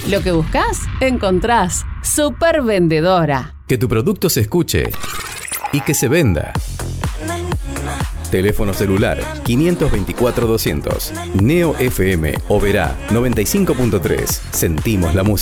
Lo que buscas, encontrás. Supervendedora. Que tu producto se escuche y que se venda. Teléfono celular 524-200. Neo FM Oberá 95.3. Sentimos la música.